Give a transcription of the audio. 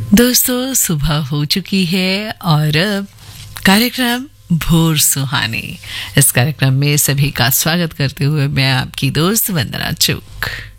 दोस्तों सुबह हो चुकी है और अब कार्यक्रम भोर सुहानी। इस कार्यक्रम में सभी का स्वागत करते हुए मैं आपकी दोस्त वंदना चुक।